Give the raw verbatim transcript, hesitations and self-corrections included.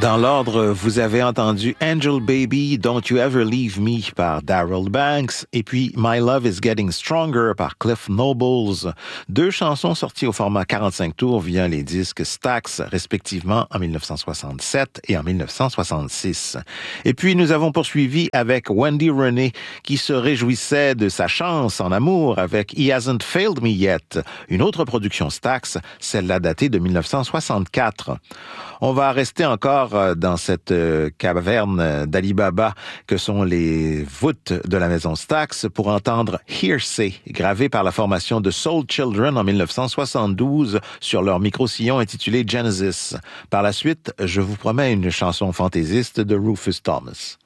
Dans l'ordre, vous avez entendu Angel Baby, Don't You Ever Leave Me par Darryl Banks et puis My Love Is Getting Stronger par Cliff Nobles. Deux chansons sorties au format quarante-cinq tours via les disques Stax, respectivement en dix-neuf cent soixante-sept et en dix-neuf cent soixante-six. Et puis nous avons poursuivi avec Wendy Renée qui se réjouissait de sa chance en amour avec He Hasn't Failed Me Yet, une autre production Stax, celle-là datée de dix-neuf cent soixante-quatre. On va rester encore dans cette caverne d'Ali Baba que sont les voûtes de la maison Stax pour entendre Hearsay, gravé par la formation de Soul Children en dix-neuf cent soixante-douze sur leur micro-sillon intitulé Genesis. Par la suite, je vous promets une chanson fantaisiste de Rufus Thomas.